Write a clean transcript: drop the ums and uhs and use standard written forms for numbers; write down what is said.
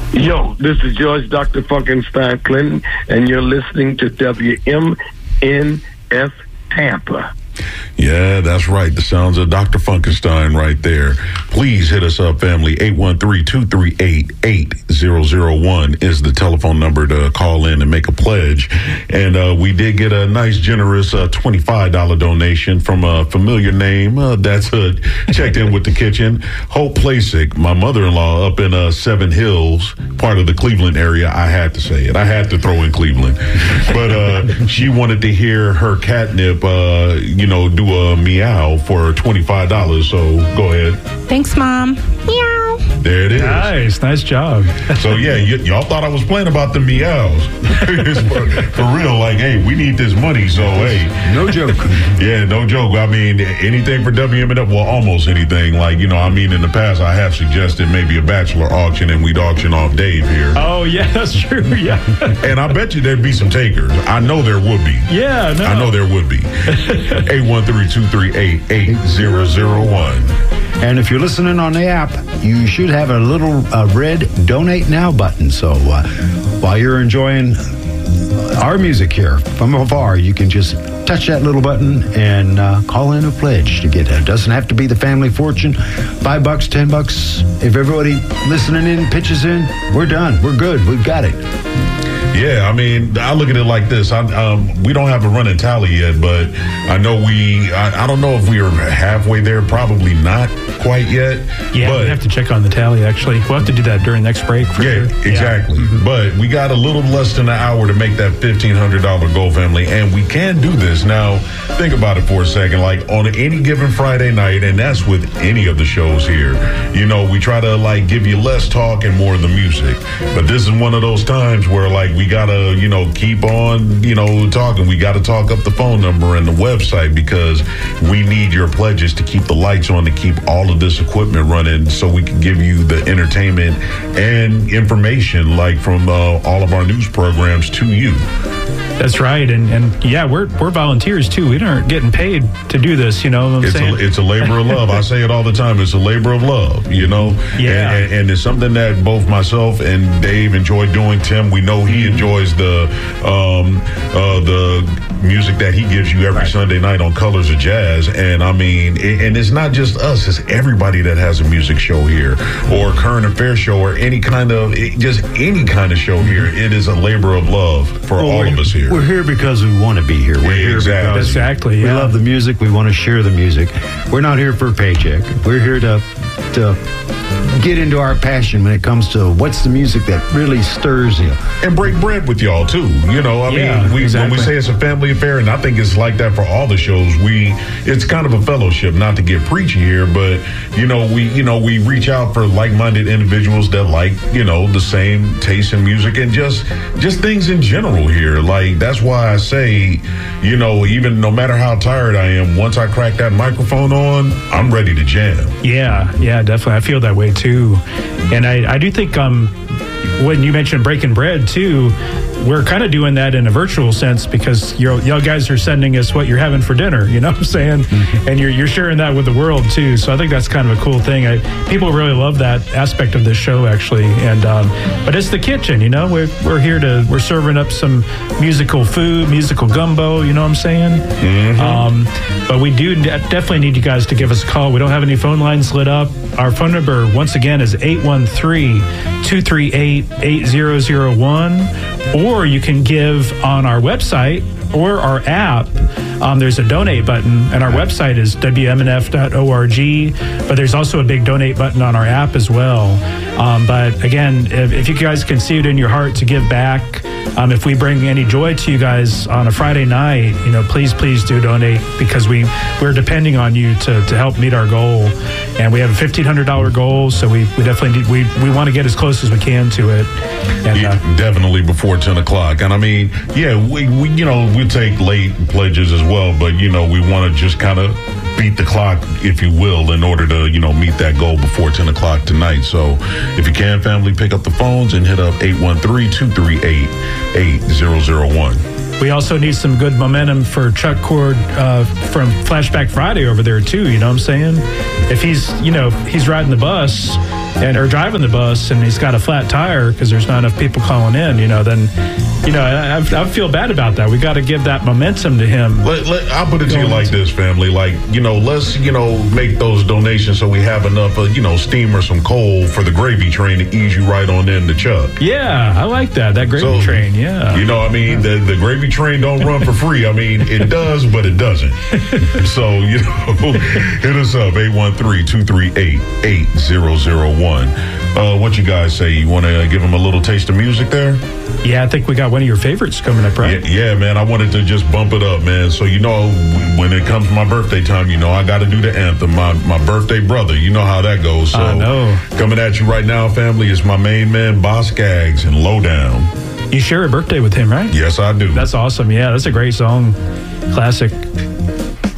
Yo, this is George Dr. Funkenstein Clinton, and you're listening to WMNF Tampa. Yeah, that's right. The sounds of Dr. Funkenstein right there. Please hit us up, family. 813-238-8001 is the telephone number to call in and make a pledge. And we did get a nice, generous $25 donation from a familiar name that's checked in with the kitchen. Hope Plasick, my mother-in-law up in Seven Hills, part of the Cleveland area. I had to say it. I had to throw in Cleveland. But she wanted to hear her catnip, do a meow for $25. So go ahead. Thanks, Mom. Meow. There it is. Nice job. So yeah, y'all thought I was playing about the meows. for real, like, hey, we need this money, so hey. No joke. Yeah, no joke. I mean, anything for WMNF, well, almost anything. Like, in the past I have suggested maybe a bachelor auction and we'd auction off Dave here. Oh, yeah, that's true, yeah. And I bet you there'd be some takers. I know there would be. Yeah, no. I know there would be. 813-238-8001. And if you're listening on the app, you should have a little red Donate Now button. So while you're enjoying our music here from afar, you can just touch that little button and call in a pledge to get it. It doesn't have to be the family fortune. $5, $10. If everybody listening in pitches in, we're done. We're good. We've got it. Yeah, I mean, I look at it like this. We don't have a running tally yet, but I know I don't know if we are halfway there. Probably not quite yet. Yeah, but we have to check on the tally, actually. We'll have to do that during next break. For yeah, sure. Exactly. Yeah. Mm-hmm. But we got a little less than an hour to make that $1,500 goal, family, and we can do this. Now, think about it for a second. Like, on any given Friday night, and that's with any of the shows here, we try to, give you less talk and more of the music. But this is one of those times where, we gotta, keep on, talking. We gotta talk up the phone number and the website because we need your pledges to keep the lights on, to keep all of this equipment running so we can give you the entertainment and information from all of our news programs to you. That's right. And yeah, we're volunteers too. We aren't getting paid to do this, you know what I'm saying? It's a labor of love. I say it all the time. It's a labor of love, Yeah. And it's something that both myself and Dave enjoy doing. Tim, we know he enjoys the music that he gives you every Sunday night on Colors of Jazz. And I mean, and it's not just us, it's everybody that has a music show here or current affair show or any kind of show here. It is a labor of love for all of us here. We're here because we want to be here. We're here because exactly. We love the music. We want to share the music. We're not here for a paycheck. We're here to get into our passion when it comes to what's the music that really stirs you. And break bread with y'all, too. When we say it's a family affair, and I think it's like that for all the shows, it's kind of a fellowship, not to get preachy here, but, we reach out for like-minded individuals that like, the same taste in music and just things in general here. That's why I say, even no matter how tired I am, once I crack that microphone on, I'm ready to jam. Yeah, definitely. I feel that way too. And I do think when you mentioned breaking bread too, we're kind of doing that in a virtual sense because y'all guys are sending us what you're having for dinner, you know what I'm saying? Mm-hmm. And you're sharing that with the world too. So I think that's kind of a cool thing. People really love that aspect of this show actually. And but it's the kitchen, we're here we're serving up some musical food, musical gumbo, you know what I'm saying? Mm-hmm. But we do definitely need you guys to give us a call. We don't have any phone lines lit up. Our phone number once again is 813-238-8001. Or you can give on our website or our app. There's a donate button, and our website is wmnf.org, but there's also a big donate button on our app as well. But again, if you guys can see it in your heart to give back, if we bring any joy to you guys on a Friday night, please do donate because we're depending on you to help meet our goal. And we have a $1,500 goal, so we definitely we want to get as close as we can to it. And, definitely before 10 o'clock. And I mean, we take late pledges as well, but we want to just kind of beat the clock, if you will, in order to, meet that goal before 10 o'clock tonight. So if you can, family, pick up the phones and hit up 813-238-8001. We also need some good momentum for Chuck Cord from Flashback Friday over there too, you know what I'm saying? If he's riding the bus, or driving the bus and he's got a flat tire because there's not enough people calling in, then I feel bad about that. We got to give that momentum to him. I'll put it to you like this, family. Let's make those donations so we have enough steam or some coal for the gravy train to ease you right on in the Chuck. Yeah, I like that gravy train. Yeah, the gravy train don't run for free. It does, but it doesn't. So hit us up 813-238-8001. What you guys say? You want to give them a little taste of music there? Yeah, I think we got one of your favorites coming up, right? Yeah, man. I wanted to just bump it up, man. So when it comes to my birthday time, I got to do the anthem. My birthday brother, you know how that goes. So I know. Coming at you right now, family, is my main man, Boss Skaggs, and Lowdown. You share a birthday with him, right? Yes, I do. That's awesome. Yeah, that's a great song. Classic.